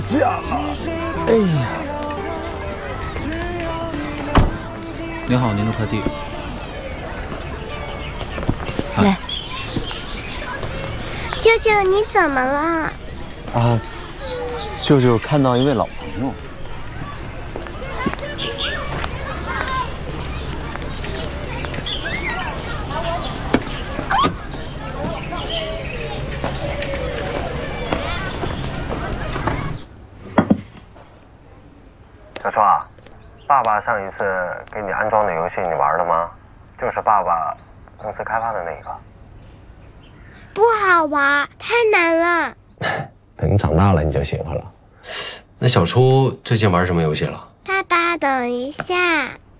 假了，哎呀！ 您好，您的快递。 来，舅舅，你怎么了？ 啊，舅舅看到一位老朋友。 小川啊，爸爸上一次给你安装的游戏你玩了吗？就是爸爸公司开发的那个。 不好玩，太难了。 等你长大了你就喜欢了。那小初最近玩什么游戏了？ 爸爸，等一下。